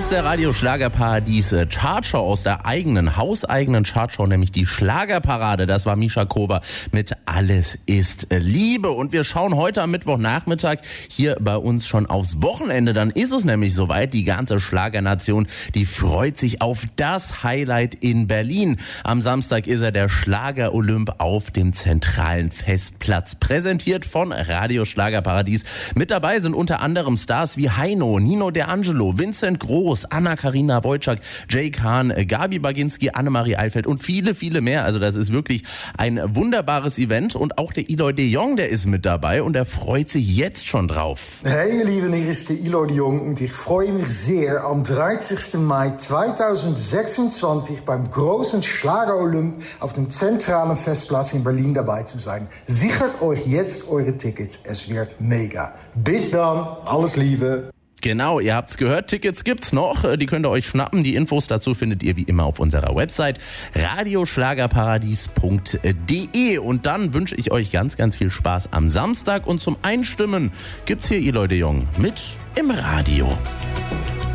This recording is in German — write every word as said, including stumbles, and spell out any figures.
aus der Radio Schlagerparadies Chartshow, aus der eigenen, hauseigenen Chartshow, nämlich die Schlagerparade. Das war Mischa Kober mit Alles ist Liebe. Und wir schauen heute am Mittwochnachmittag hier bei uns schon aufs Wochenende. Dann ist es nämlich soweit. Die ganze Schlagernation, die freut sich auf das Highlight in Berlin. Am Samstag ist er der Schlager-Olymp auf dem zentralen Festplatz, präsentiert von Radio Schlagerparadies. Mit dabei sind unter anderem Stars wie Heino, Nino D'Angelo, Vincent Groß, Anna-Karina Wojcik, Jay Kahn, Gabi Baginski, Annemarie Eilfeld und viele, viele mehr. Also das ist wirklich ein wunderbares Event. Und auch der Eloy de Jong, der ist mit dabei und der freut sich jetzt schon drauf. Hey ihr Lieben, hier ist der Eloy de Jong und ich freue mich sehr, am dreißigsten Mai zweitausendsechsundzwanzig beim großen Schlager-Olymp auf dem zentralen Festplatz in Berlin dabei zu sein. Sichert euch jetzt eure Tickets, es wird mega. Bis dann, alles Liebe. Genau, ihr habt's gehört, Tickets gibt's noch, die könnt ihr euch schnappen. Die Infos dazu findet ihr wie immer auf unserer Website radioschlagerparadies punkt de. Und dann wünsche ich euch ganz, ganz viel Spaß am Samstag und zum Einstimmen gibt's hier Eloy de Jong mit im Radio.